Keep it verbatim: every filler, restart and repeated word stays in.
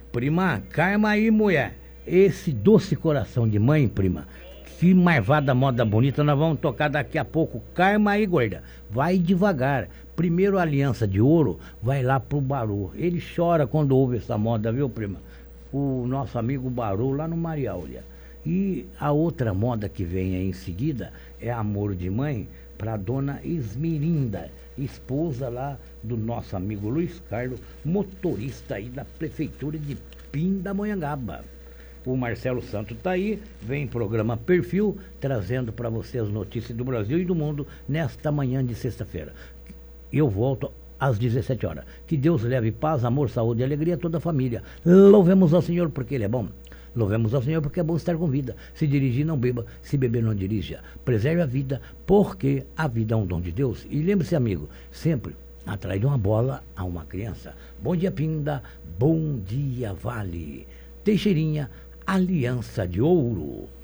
Prima, calma aí, mulher. Esse doce coração de mãe, prima, que marvada moda bonita, nós vamos tocar daqui a pouco. Calma aí, gorda. Vai devagar. Primeiro a Aliança de Ouro vai lá pro Barô. Ele chora quando ouve essa moda, viu, prima? O nosso amigo Barô lá no Mariáulia. E a outra moda que vem aí em seguida é Amor de Mãe para dona Esmirinda, esposa lá do nosso amigo Luiz Carlos, motorista aí da prefeitura de Pindamonhangaba. O Marcelo Santos está aí, vem programa Perfil, trazendo para você as notícias do Brasil e do mundo nesta manhã de sexta-feira. Eu volto às dezessete horas. Que Deus leve paz, amor, saúde e alegria a toda a família. Louvemos ao Senhor porque Ele é bom. Louvemos ao Senhor porque é bom estar com vida. Se dirigir, não beba. Se beber, não dirija. Preserve a vida, porque a vida é um dom de Deus. E lembre-se, amigo, sempre atrás de uma bola há uma criança. Bom dia, Pinda. Bom dia, Vale. Teixeirinha, Aliança de Ouro.